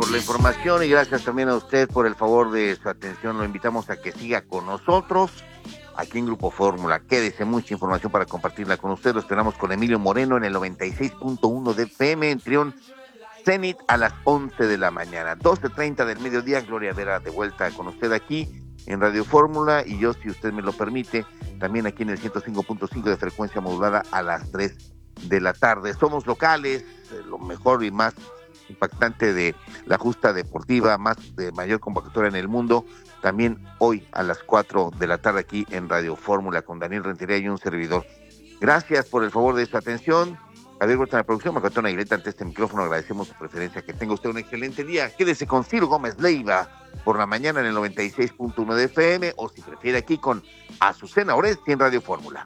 por la información y gracias también a usted por el favor de su atención. Lo invitamos a que siga con nosotros aquí en Grupo Fórmula. Quédese, mucha información para compartirla con usted. Lo esperamos con Emilio Moreno en el 96.1 de FM en Trión Zenit a las 11 de la mañana. 12:30 del mediodía, Gloria Vera de vuelta con usted aquí en Radio Fórmula y yo, si usted me lo permite, también aquí en el 105.5 de frecuencia modulada a las 3 de la tarde. Somos locales, lo mejor y más impactante de la justa deportiva, más de mayor convocatoria en el mundo, también hoy a las 4 de la tarde aquí en Radio Fórmula con Daniel Rentería y un servidor. Gracias por el favor de su atención. Javier Huerta en la producción, Marco Antonio Aguilera ante este micrófono, agradecemos su preferencia, que tenga usted un excelente día. Quédese con Ciro Gómez Leiva por la mañana en el 96.1 de FM o si prefiere aquí con Azucena Oresti en Radio Fórmula.